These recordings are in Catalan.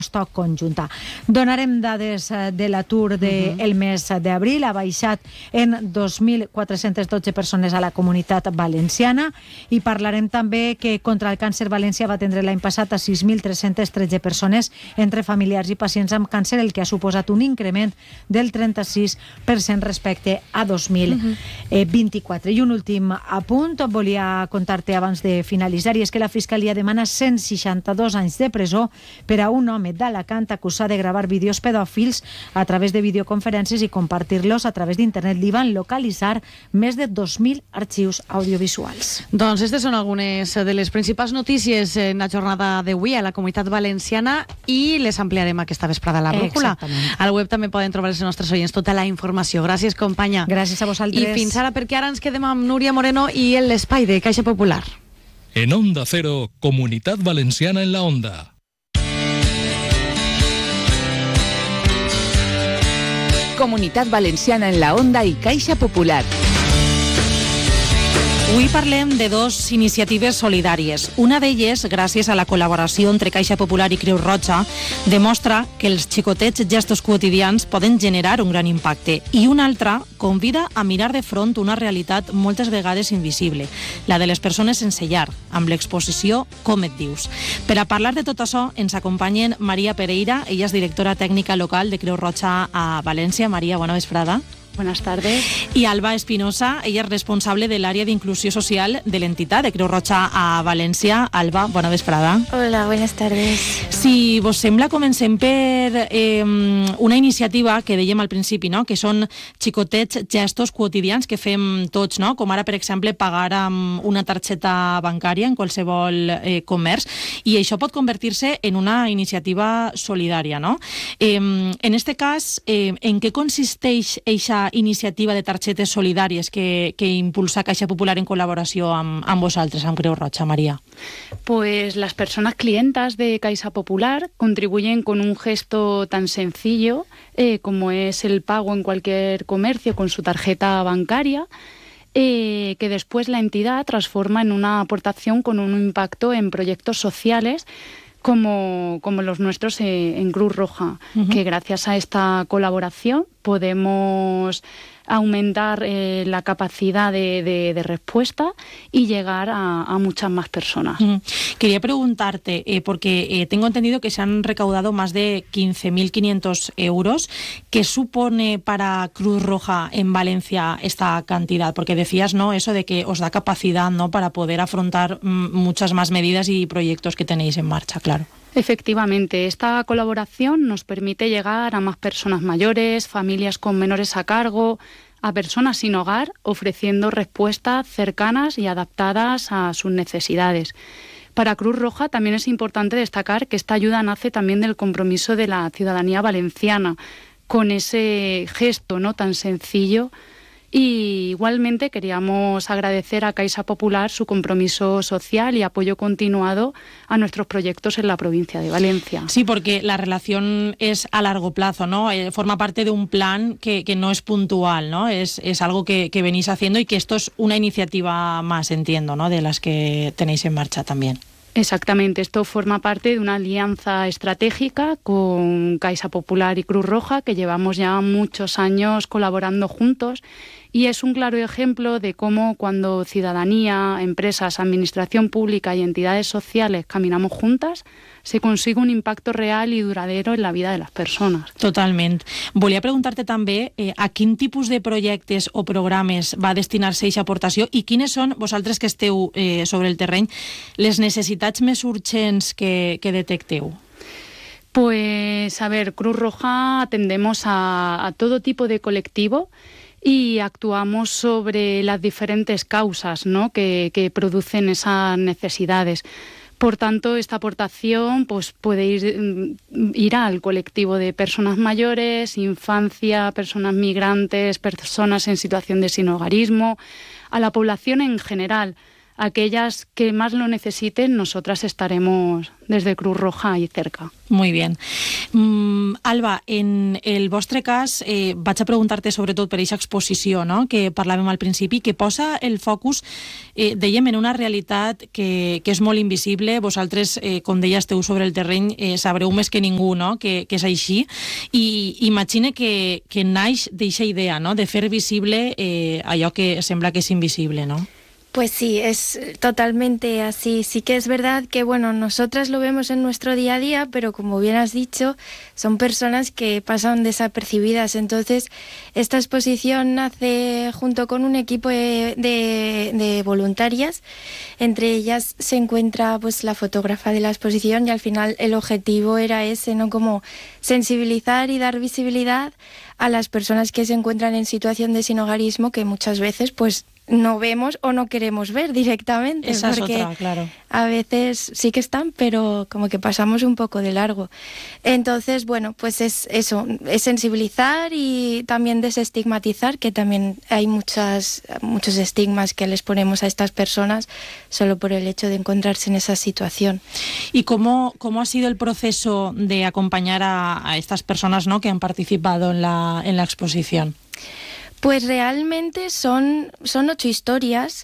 stock conjunta. Donarem dades de l'atur del mes d'abril. Ha baixat en 2.412 persones a la Comunitat Valenciana i parlarem també que contra el càncer València va atendre l'any passat a 6.313 persones entre familiars i pacients amb càncer, el que ha suposat un increment del 36% respecte a 2024. I un últim apunt, volia contar-te abans de finalitzar, i és que la Fiscalia demana 162 anys de presó per a un home d'Alacant acusat de gravar vídeos pedòfils a través de videoconferències i compartir-los a través d'internet. Li van localitzar més de 2.000 arxius audiovisuals. Doncs aquestes són algunes de les principals notícies en la jornada d'avui a la Comunitat Valenciana i les ampliarem aquesta vesprada a la Brújula. Al web també poden trobar els nostres oients tota la informació. Gràcies, companya. Gràcies a vosaltres. I fins ara, perquè ara ens quedem amb Núria Moreno i l'espai de Caixa Popular. En Onda Cero, Comunitat Valenciana en la Onda. Comunitat Valenciana en la Onda i Caixa Popular. Avui parlem de dos iniciatives solidàries. Una d'elles, gràcies a la col·laboració entre Caixa Popular i Creu Roja, demostra que els xicotets gestos quotidians poden generar un gran impacte. I una altra convida a mirar de front una realitat moltes vegades invisible, la de les persones sense llar, amb l'exposició Com et dius. Per a parlar de tot això ens acompanyen Maria Pereira, ella és directora tècnica local de Creu Roja a València. Maria, bona vesprada. Buenas tardes. Y Alba Espinosa, ella es responsable del área de inclusión social de l'entitat de Creu Roja a València. Alba, bona vesprada. Hola, buenas tardes. Si vos sembla, comencem per una iniciativa que dèiem al principi, no? Que són xicotets gestos quotidians que fem tots, no? Com ara, per exemple, pagar amb una targeta bancària en qualsevol comerç, i això pot convertir-se en una iniciativa solidària, no? En este cas, en què consisteix eixa iniciativa de targetes solidàries que impulsa Caixa Popular en col·laboració amb vosaltres, amb Creu Roja, María? Pues las personas clientas de Caixa Popular contribuyen con un gesto tan sencillo como es el pago en cualquier comercio con su tarjeta bancaria, que después la entidad transforma en una aportación con un impacto en proyectos sociales como los nuestros en Cruz Roja, que gracias a esta colaboración podemos aumentar la capacidad de respuesta y llegar a muchas más personas. Quería preguntarte, porque tengo entendido que se han recaudado más de 15.500 euros. ¿Qué supone para Cruz Roja en Valencia esta cantidad? Porque decías, ¿no?, eso de que os da capacidad, ¿no?, para poder afrontar muchas más medidas y proyectos que tenéis en marcha, claro. Efectivamente, esta colaboración nos permite llegar a más personas mayores, familias con menores a cargo, a personas sin hogar, ofreciendo respuestas cercanas y adaptadas a sus necesidades. Para Cruz Roja también es importante destacar que esta ayuda nace también del compromiso de la ciudadanía valenciana con ese gesto, ¿no?, tan sencillo. Y igualmente queríamos agradecer a Caixa Popular su compromiso social y apoyo continuado a nuestros proyectos en la provincia de Valencia. Sí, porque la relación es a largo plazo, ¿no? Forma parte de un plan que no es puntual, ¿no? Es algo que venís haciendo y que esto es una iniciativa más, entiendo, ¿no?, de las que tenéis en marcha también. Exactamente, esto forma parte de una alianza estratégica con Caixa Popular y Cruz Roja que llevamos ya muchos años colaborando juntos, y es un claro ejemplo de cómo cuando ciudadanía, empresas, administración pública y entidades sociales caminamos juntas, se consigue un impacto real i duradero en la vida de les persones. Totalment. Volia preguntar-te també a quin tipus de projectes o programes va destinar-se aquesta aportació i quines són, vosaltres que esteu sobre el terreny, les necessitats més urgents que detecteu? Pues, a ver, Cruz Roja atendemos a todo tipo de colectivo y actuamos sobre las diferentes causas, ¿no?, que producen esas necesidades. Por tanto, esta aportación pues, puede ir al colectivo de personas mayores, infancia, personas migrantes, personas en situación de sinhogarismo, a la población en general, aquellas que más lo necesiten, nosotras estaremos desde Cruz Roja ahí cerca. Muy bien. Alba, en el vostre cas, vaig a preguntar-te sobretot per aquesta exposició, no?, que parlàvem al principi, que posa el focus, dèiem, en una realitat que és molt invisible. Vosaltres, com deia, esteu sobre el terreny, sabreu més que ningú, no?, que és així, i imagine que naix d'eixa idea, no?, de fer visible allò que sembla que és invisible, no? Pues sí, es totalmente así. Sí que es verdad que, bueno, nosotras lo vemos en nuestro día a día, pero como bien has dicho, son personas que pasan desapercibidas. Entonces, esta exposición nace junto con un equipo de voluntarias. Entre ellas se encuentra pues la fotógrafa de la exposición, y al final el objetivo era ese, ¿no?, como sensibilizar y dar visibilidad a las personas que se encuentran en situación de sinhogarismo, que muchas veces pues no vemos o no queremos ver directamente. Esa porque es otra, claro. A veces sí que están, pero como que pasamos un poco de largo. Entonces, bueno, pues es eso, es sensibilizar y también desestigmatizar, que también hay muchos estigmas que les ponemos a estas personas solo por el hecho de encontrarse en esa situación. ¿Y cómo ha sido el proceso de acompañar a estas personas, ¿no?, que han participado en la exposición? Pues realmente son 8 historias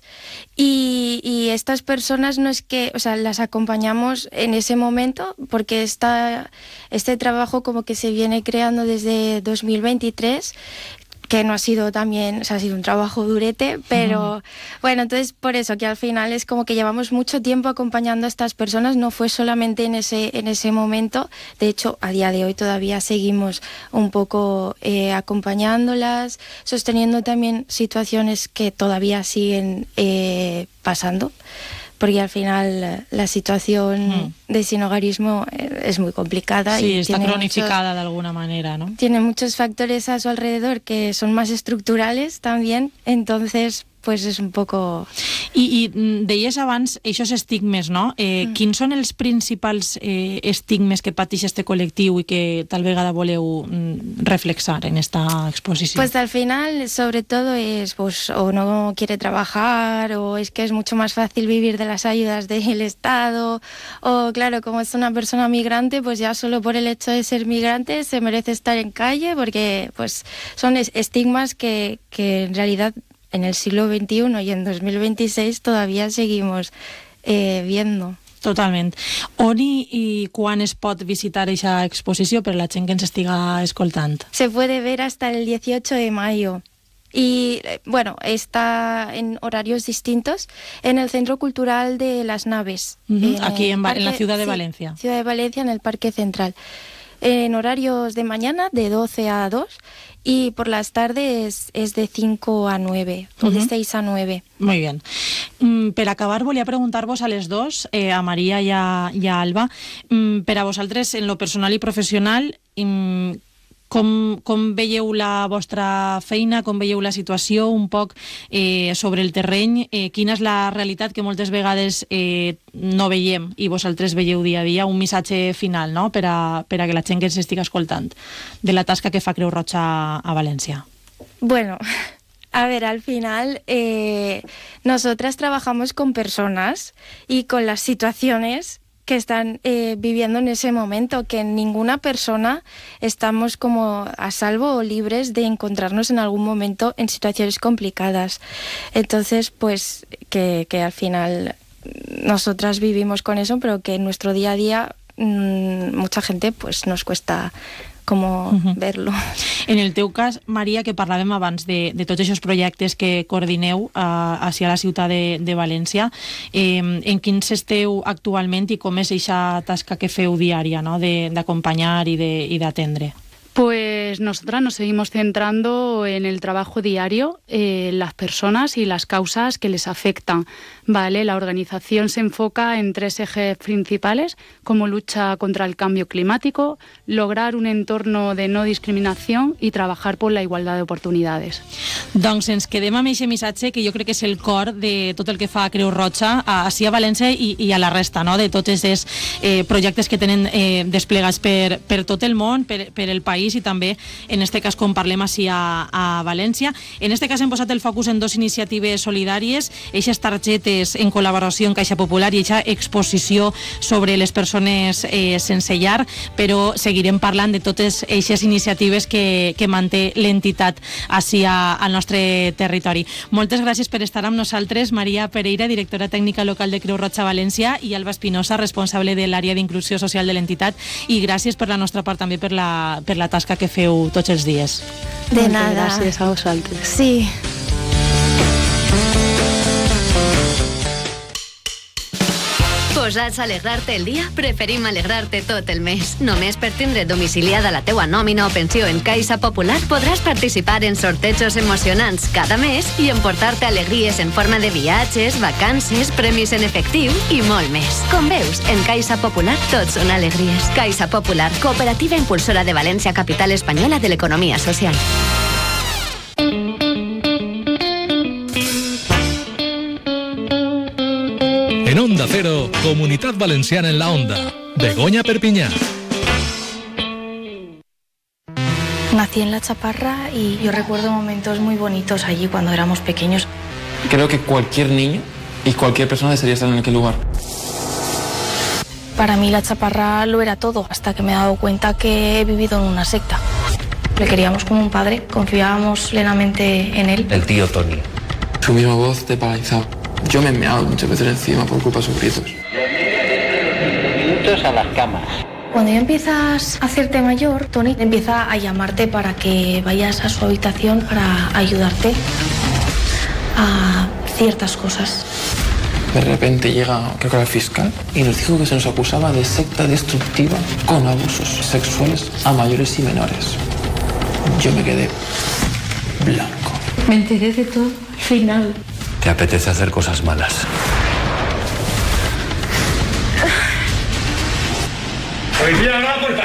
y estas personas no es que, o sea, las acompañamos en ese momento, porque este trabajo como que se viene creando desde 2023, que no ha sido también, o sea, ha sido un trabajo durete, pero bueno, entonces por eso que al final es como que llevamos mucho tiempo acompañando a estas personas. No fue solamente en ese momento, de hecho a día de hoy todavía seguimos un poco acompañándolas, sosteniendo también situaciones que todavía siguen pasando, porque al final la situación de sinhogarismo es muy complicada. Sí, y está cronificada de alguna manera, ¿no? Tiene muchos factores a su alrededor que son más estructurales también, entonces pues és un poco... I deies abans, aquests estigmes, no? Quins són els principals estigmes que pateix este col·lectiu i que tal vegada voleu reflexar en esta exposició? Pues al final, sobre todo, es pues o no quiere trabajar, o es que es mucho más fácil vivir de las ayudas del Estado, o claro, como es una persona migrante, pues ya solo por el hecho de ser migrante se merece estar en calle, porque pues son estigmas que en realidad en el siglo XXI y en 2026 todavía seguimos viendo. Totalment. On i quan es pot visitar aquesta exposició per la gent que ens estiga escoltant? Se puede ver hasta el 18 de mayo. Y bueno, está en horarios distintos en el Centro Cultural de las Naves. Aquí en la ciudad de Valencia. Ciudad de Valencia, en el Parque Central. En horarios de mañana, de 12 a 2, y por las tardes es de 5 a 9, o de 6 a 9. Muy bien. Per acabar, volia preguntar-vos a les dos, a Maria i a Alba, per a vosaltres, en lo personal i professional, com veieu la vostra feina, com veieu la situació un poc sobre el terreny, quina és la realitat que moltes vegades no veiem i vosaltres veieu dia a dia, un missatge final, no?, per a que la gent que ens estigui escoltant de la tasca que fa Creu Roja a València. Bueno, a ver, al final nosotras trabajamos con personas y con las situaciones que están viviendo en ese momento, que ninguna persona estamos como a salvo o libres de encontrarnos en algún momento en situaciones complicadas. Entonces, pues que al final nosotras vivimos con eso, pero que en nuestro día a día mucha gente pues nos cuesta como verlo. En el teu cas, Maria, que parlàvem abans de tots aquests projectes que coordineu hacia la ciutat de València, en quins esteu actualment i com és aquesta tasca que feu diària, no?, d'acompanyar i d'atendre? Pues nosotras nos seguimos centrando en el trabajo diario, las personas y las causas que les afectan, ¿vale? La organización se enfoca en 3 ejes principales, como lucha contra el cambio climático, lograr un entorno de no discriminación y trabajar por la igualdad de oportunidades. Doncs ens quedem amb aquest missatge que jo crec que és el cor de tot el que fa Creu Roja ací a València i a la resta, no?, de tots aquests projectes que tenen desplegats per tot el món, per el país, país i també, en este cas, com parlem així a València. En este cas hem posat el focus en 2 iniciatives solidàries, eixes targetes en col·laboració amb Caixa Popular i eixa exposició sobre les persones sense llar, però seguirem parlant de totes eixes iniciatives que manté l'entitat així al nostre territori. Moltes gràcies per estar amb nosaltres, Maria Pereira, directora tècnica local de Creu Roja València, i Alba Espinosa, responsable de l'àrea d'inclusió social de l'entitat, i gràcies per la nostra part també per la tasca que feu tots els dies. De nada. Gràcies a vosaltres. Sí. Posats a alegrar-te el dia, preferim alegrar-te tot el mes. Només per tindre domiciliada la teua nòmina o pensió en Caixa Popular podràs participar en sortejos emocionants cada mes i emportar-te alegries en forma de viatges, vacances, premis en efectiu i molt més. Com veus, en Caixa Popular tot són alegries. Caixa Popular, cooperativa impulsora de València, capital espanyola de l'economia social. En Onda Cero, Comunidad Valenciana en la Onda. Begoña Perpiñán. Nací en La Chaparra y yo recuerdo momentos muy bonitos allí cuando éramos pequeños. Creo que cualquier niño y cualquier persona desearía estar en aquel lugar. Para mí La Chaparra lo era todo, hasta que me he dado cuenta que he vivido en una secta. Le queríamos como un padre, confiábamos plenamente en él. El tío Tony. Su misma voz te paralizaba. Yo me he meado muchas veces encima por culpa de sus gritos. Minutos a las camas. Cuando ya empiezas a hacerte mayor, Tony empieza a llamarte para que vayas a su habitación para ayudarte a ciertas cosas. De repente llega, creo que era el fiscal, y nos dijo que se nos acusaba de secta destructiva con abusos sexuales a mayores y menores. Yo me quedé blanco. Me enteré de todo al final. ¿Te apetece hacer cosas malas? ¡Policía, abra la puerta!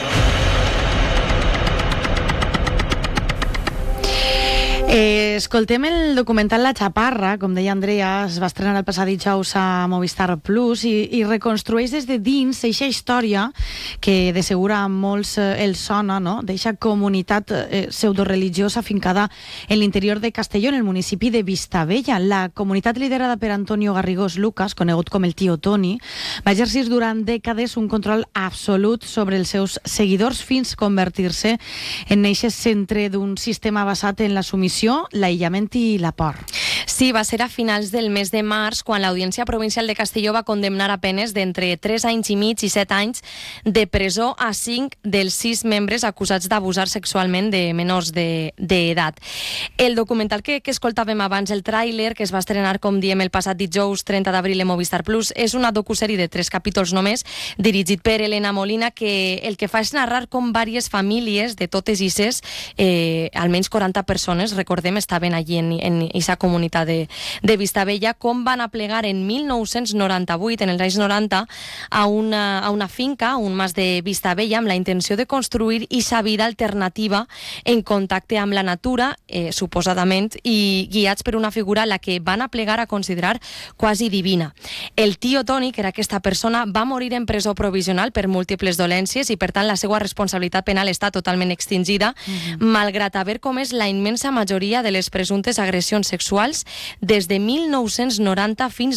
Escoltem el documental La Chaparra, com deia Andrea, es va estrenar el passat dijous a Movistar Plus i reconstrueix des de dins eixa història que de segura a molts els sona, no? D'eixa comunitat pseudoreligiosa afincada en l'interior de Castelló, en el municipi de Vistabella. La comunitat liderada per Antonio Garrigós Lucas, conegut com el Tío Toni, va exercir durant dècades un control absolut sobre els seus seguidors fins convertir-se en eixe centre d'un sistema basat en la submissió, l'aïllament i la por. Sí, va ser a finals del mes de març quan l'Audiència Provincial de Castelló va condemnar a penes d'entre 3 anys i mig i 7 anys de presó a 5 dels 6 membres acusats d'abusar sexualment de menors d'edat. El documental que escoltàvem abans, el tràiler, que es va estrenar, com diem, el passat dijous 30 d'abril en Movistar Plus, és una docusèrie de 3 capítols només, dirigit per Elena Molina, que el que fa és narrar com diverses famílies de totes isses, almenys 40 persones, recordem, estaven allí en aquesta comunitat de Vistabella, com van aplegar en 1998, en els anys 90, a una finca, un mas de Vistabella, amb la intenció de construir aquesta vida alternativa en contacte amb la natura, suposadament, i guiats per una figura a la que van aplegar a considerar quasi divina. El Tío Toni, que era aquesta persona, va morir en presó provisional per múltiples dolències i, per tant, la seva responsabilitat penal està totalment extingida, malgrat haver comès la immensa majoria de les presumptes agressions sexuals des de 1990 fins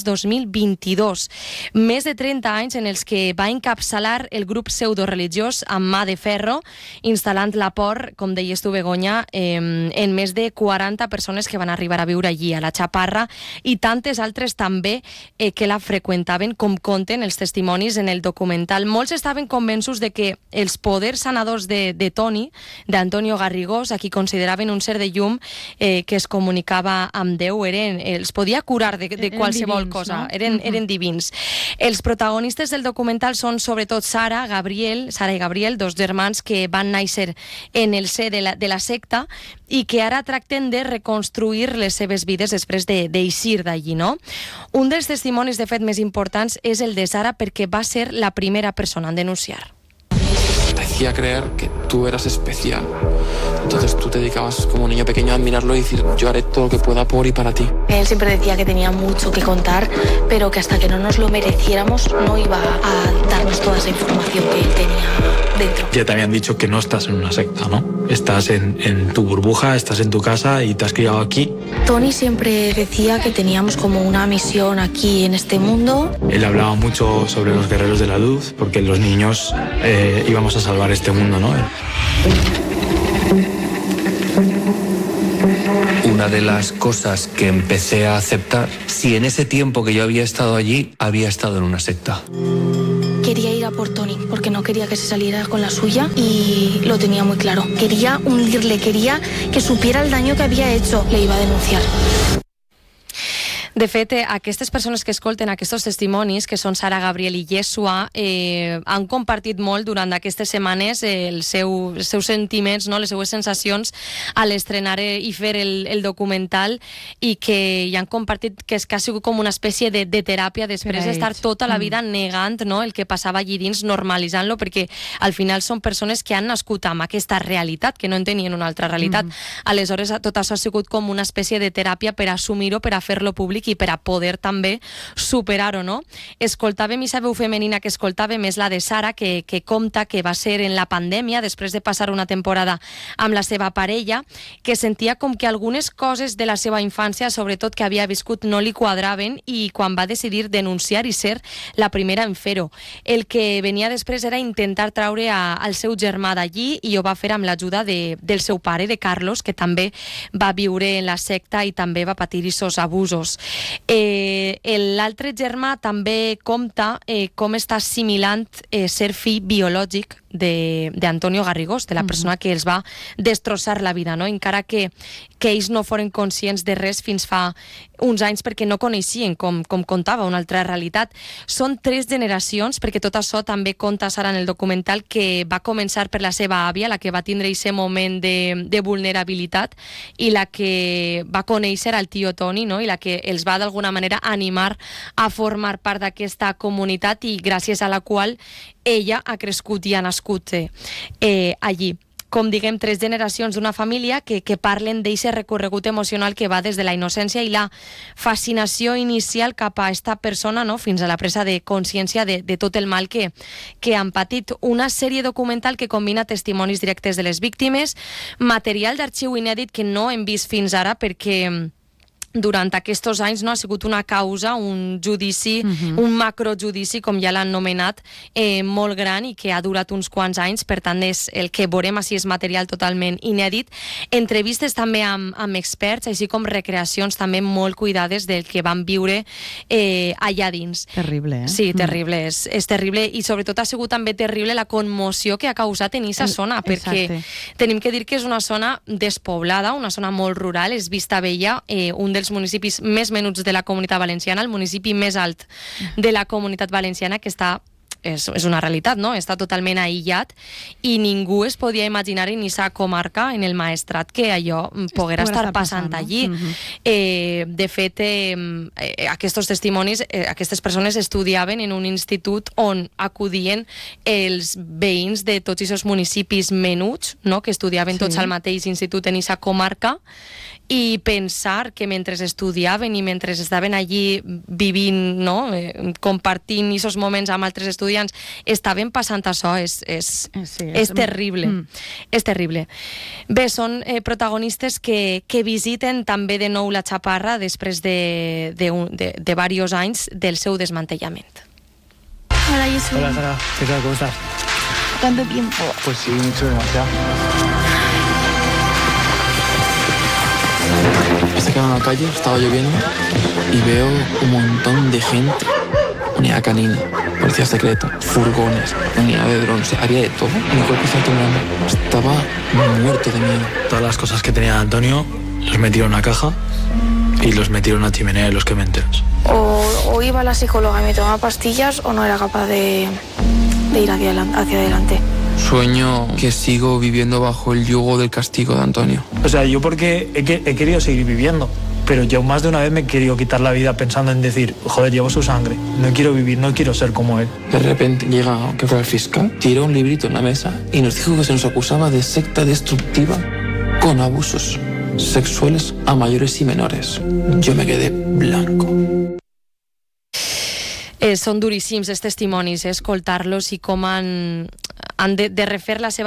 2022. Més de 30 anys en els que va encapçalar el grup pseudoreligiós amb mà de ferro, instal·lant la por, com deies tu, Begoña, en més de 40 persones que van arribar a viure allí, a la Chaparra, i tantes altres també que la freqüentaven, com conten els testimonis en el documental. Molts estaven convençuts de que els poders sanadors de Toni, d'Antonio Garrigós, a qui consideraven un ser de llum que es comunicava amb Déu, els podia curar de qualsevol divins, cosa, no? Eren divins. Els protagonistes del documental són sobretot Sara i Gabriel, dos germans que van néixer en el ser de la secta i que ara tracten de reconstruir les seves vides després d'eixir d'allí, no? Un dels testimonis, de fet, més importants és el de Sara, perquè va ser la primera persona en denunciar. hacía creer que tú eras especial. Entonces tú te dedicabas como un niño pequeño a admirarlo y decir, yo haré todo lo que pueda por y para ti. Él siempre decía que tenía mucho que contar, pero que hasta que no nos lo mereciéramos no iba a darnos toda esa información que él tenía dentro. Ya te habían dicho que no estás en una secta, ¿no? Estás en tu burbuja, estás en tu casa y te has criado aquí. Tony siempre decía que teníamos como una misión aquí en este mundo. Él hablaba mucho sobre los guerreros de la luz, porque los niños íbamos a salvar este mundo, ¿no? Una de las cosas que empecé a aceptar, si en ese tiempo que yo había estado allí, había estado en una secta. Quería ir a por Tony, porque no quería que se saliera con la suya y lo tenía muy claro. Quería hundirle, quería que supiera el daño que había hecho. Le iba a denunciar. De fet, aquestes persones que escolten aquests testimonis, que són Sara, Gabriel i Yeshua, han compartit molt durant aquestes setmanes els seus sentiments, no? Les seues sensacions a l'estrenar i fer el documental, i que hi han compartit que ha sigut com una espècie de teràpia després d'estar tota la vida negant, no? El que passava allí dins, normalitzant-lo, perquè al final són persones que han nascut amb aquesta realitat, que no en tenien una altra realitat. Aleshores, tot això ha sigut com una espècie de teràpia per assumir-ho, per a fer-lo públic i per a poder també superar-ho, no? Escoltàvem, i sa veu femenina que escoltàvem és la de Sara, que compta que va ser en la pandèmia, després de passar una temporada amb la seva parella, que sentia com que algunes coses de la seva infància, sobretot que havia viscut, no li quadraven, i quan va decidir denunciar i ser la primera en fer-ho. El que venia després era intentar traure al seu germà d'allí, i ho va fer amb l'ajuda del seu pare, de Carlos, que també va viure en la secta i també va patir aquests abusos. L'altre germà també compta com està assimilant ser fill biològic d'Antonio Garrigós, de la persona que els va destrossar la vida, no? Encara que ells no foren conscients de res fins fa uns anys, perquè no coneixien, com contava, una altra realitat. Són 3 generacions, perquè tot això també conta Sara en el documental, que va començar per la seva àvia, la que va tindre aquest moment de vulnerabilitat, i la que va conèixer al tio Toni, no? I la que els va d'alguna manera animar a formar part d'aquesta comunitat, i gràcies a la qual ella ha crescut i ha nascut allí. Com diguem, 3 generacions d'una família que parlen d'aquest recorregut emocional que va des de la innocència i la fascinació inicial cap a aquesta persona, no? Fins a la presa de consciència de tot el mal que han patit. Una sèrie documental que combina testimonis directes de les víctimes, material d'arxiu inèdit que no hem vist fins ara, perquè durant aquests anys no ha sigut una causa, un judici, un macrojudici, com ja l'han anomenat, molt gran, i que ha durat uns quants anys. Per tant, el que veurem així és material totalment inèdit. Entrevistes també amb experts, així com recreacions també molt cuidades del que van viure allà dins. Terrible, eh? Sí, terrible, és terrible, i sobretot ha sigut també terrible la commoció que ha causat en aquesta zona, perquè tenim que dir que és una zona despoblada, una zona molt rural, és Vistabella, un dels municipis més menuts de la Comunitat Valenciana, el municipi més alt de la Comunitat Valenciana, que és una realitat, no? Està totalment aïllat, i ningú es podia imaginar en aquesta comarca, en el Maestrat, que allò poguera estar passant allí. De fet, aquests testimonis, aquestes persones estudiaven en un institut on acudien els veïns de tots aquests municipis menuts, no? Que estudiaven tots al mateix institut en aquesta comarca, i pensar que mentre estudiaven i mentre estaven allí vivint, no? Compartint aquests moments amb altres estudiants, estaven passant això, és terrible. És terrible. Bé, són protagonistes que visiten també de nou la Chaparra després de diversos anys del seu desmantellament. Hola, Jesús. Hola, Sara. ¿Qué tal? ¿Cómo estás? ¿Cuánto tiempo? Pues sí, mucho, demasiado. He quedado en la calle, estaba lloviendo, y veo un montón de gente. Unidad canina, policía secreta, furgones, unidad de drones, había de todo. Mi cuerpo estaba temblando, estaba muerto de miedo. Todas las cosas que tenía Antonio los metieron a una caja y los metieron a una chimenea de los quementeros. O iba a la psicóloga y me tomaba pastillas, o no era capaz de ir hacia adelante. Sueño que sigo viviendo bajo el yugo del castigo de Antonio. O sea, yo porque he querido seguir viviendo. pero yo más de una vez me he querido quitar la vida pensando en decir, joder, llevo su sangre, no quiero vivir, no quiero ser como él. De repente llega, que fue el fiscal, tiró un librito en la mesa y nos dijo que se nos acusaba de secta destructiva con abusos sexuales a mayores y menores. Yo me quedé blanco. Són duríssims els testimonis, escoltar-los i com han de refer la seva